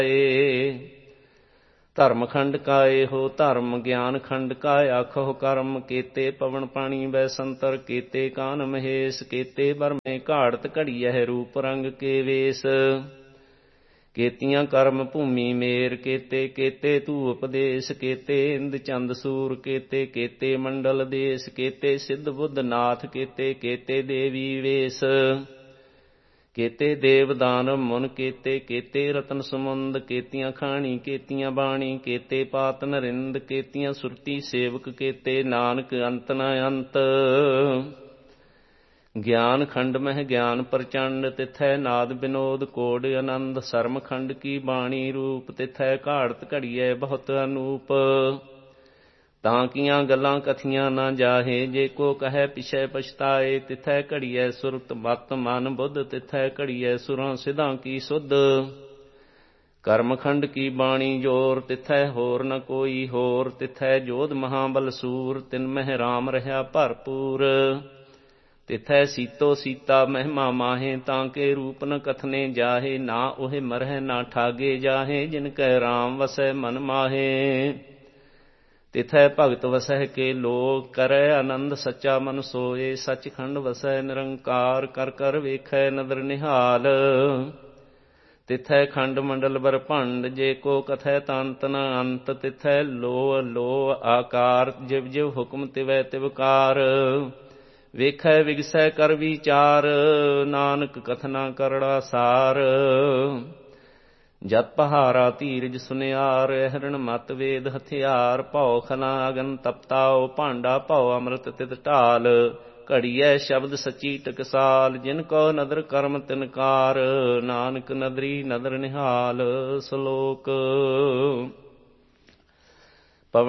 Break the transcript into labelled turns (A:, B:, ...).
A: ਧਰਮ ਖੰਡ ਕਾ ਇਹੋ ਧਰਮ, ਗਿਆਨ ਖੰਡ ਕਾ ਆਖੋ ਕਰਮ। ਕੀਤੇ ਪਵਨ ਪਾਣੀ ਬੈ ਸੰਤਰ, ਕੀਤੇ ਕਾਨ ਮਹੇਸ਼। ਕੀਤੇ ਬਰਮੇ ਘਾੜਤ ਘੜੀਐ, ਰੂਪ ਰੰਗ ਕੇ ਵੇਸ। ਕੀਤੀਆਂ ਕਰਮ ਭੂਮੀ ਮੇਰ, ਕੀਤੇ ਤੂ ਉਪਦੇਸ਼। ਕੀਤੇ ਇੰਦ ਚੰਦ ਸੂਰ, ਕੀਤੇ ਮੰਡਲ ਦੇਸ਼। ਕੀਤੇ ਸਿੱਧ ਬੁੱਧ ਨਾਥ, ਕੀਤੇ ਦੇਵੀ ਵੇਸ। ਕੀਤੇ ਦੇਵ ਦਾਨਵ ਮੁਨ, ਕੀਤੇ ਰਤਨ ਸਮੁੰਦ। ਕੀਤੀਆਂ ਖਾਣੀ ਕੀਤੀਆਂ ਬਾਣੀ, ਕੀਤੇ ਪਾਤ ਨਰਿੰਦ। ਕੀਤੀਆਂ ਸੁਰਤੀ ਸੇਵਕ, ਕੀਤੇ ਨਾਨਕ ਅੰਤ ਨ ਅੰਤ। ਗਿਆਨ ਖੰਡ ਮਹਿ ਗਿਆਨ ਪ੍ਰਚੰਡ, ਤਿਥੈ ਨਾਦ ਬਿਨੋਦ ਕੋਡ ਆਨੰਦ। ਸਰਮ ਖੰਡ ਕੀ ਬਾਣੀ ਰੂਪ, ਤਿਥੈ ਘਾੜਤ ਘੜੀਐ ਬਹੁਤ ਅਨੂਪ। ਤਾਂ ਕੀਆਂ ਗੱਲਾਂ ਕਥੀਆਂ ਨਾ ਜਾਹੇ, ਜੇ ਕੋ ਕਹੈ ਪਿਛੈ ਪਛਤਾਏ। ਤਿਥੈ ਘੜੀਐ ਸੁਰਤ ਮਤ ਮਨ ਬੁੱਧ, ਤਿਥੈ ਘੜੀਐ ਸੁਰਾਂ ਸਿਧਾਂ ਕੀ ਸੁਧ। ਕਰਮ ਖੰਡ ਕੀ ਬਾਣੀ ਜੋਰ, ਤਿਥੈ ਹੋਰ ਨ ਕੋਈ ਹੋਰ। ਤਿਥੈ ਜੋਧ ਮਹਾਬਲ ਸੂਰ, ਤਿਨ ਮਹਿ ਰਾਮ ਰਹਾ ਭਰਪੂਰ। ਤਿਥੈ ਸੀਤੋ ਸੀਤਾ ਮਹਿਮਾ ਮਾਹੇ, ਤਾਂ ਕੇ ਰੂਪ ਨ ਕਥਨੇ ਜਾਹੇ। ਨਾ ਉਹੇ ਮਰਹਿ ਨਾ ਠਾਗੇ ਜਾਹੇ, ਜਿਨ ਕੈ ਰਾਮ ਵਸੈ ਮਨ ਮਾਹੇ। ਤਿਥੈ ਭਗਤ ਵਸਹਿ ਕੇ ਲੋਕ, ਕਰੈ ਆਨੰਦ ਸੱਚਾ ਮਨ ਸੋਏ। ਸੱਚਖੰਡ ਵਸੈ ਨਿਰੰਕਾਰ, ਕਰ ਕਰ ਵੇਖੈ ਨਦਰ ਨਿਹਾਲ। ਤਿਥੈ ਖੰਡ ਮੰਡਲ ਬਰਭੰਡ, ਜੇ ਕੋ ਕਥੈ ਤੰਤ ਨ ਅੰਤ। ਤਿਥੈ ਲੋਅ ਲੋਅ ਆਕਾਰ, ਜਿਵ ਜਿਵ ਹੁਕਮ ਤਿਵੈ ਤਿਵਕਾਰ। ਵੇਖੈ ਵਿਗਸੈ ਕਰ ਵਿਚਾਰ, ਨਾਨਕ ਕਥਨਾ ਕਰੜਾ ਸਾਰ। ਜਪ ਪਹਾਰਾ ਧੀਰਜ ਸੁਨਿਆਰ, ਹਿਰਣ ਮਤ ਵੇਦ ਹਥਿਆਰ। ਭਉ ਖਲਾ ਅਗਨ ਤਪਤਾਉ, ਭਾਂਡਾ ਭਉ ਅੰਮ੍ਰਿਤ ਤਿਤ ਢਾਲ। ਘੜੀਐ ਸ਼ਬਦ ਸੱਚੀ ਟਕਸਾਲ, ਜਿਨ ਕੋ ਨਦਰ ਕਰਮ ਤਿਨਕਾਰ। ਨਾਨਕ ਨਦਰੀ ਨਦਰ ਨਿਹਾਲ। ਸ਼ਲੋਕ।